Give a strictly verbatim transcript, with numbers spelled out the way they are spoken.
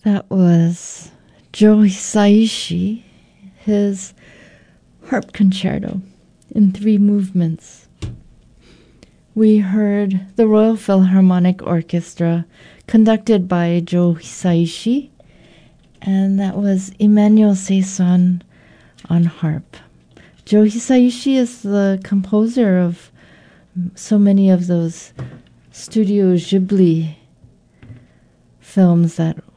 That was Joe Hisaishi, his harp concerto in three movements. We heard the Royal Philharmonic Orchestra conducted by Joe Hisaishi, and that was Emmanuel Saison on harp. Joe Hisaishi is the composer of so many of those Studio Ghibli films that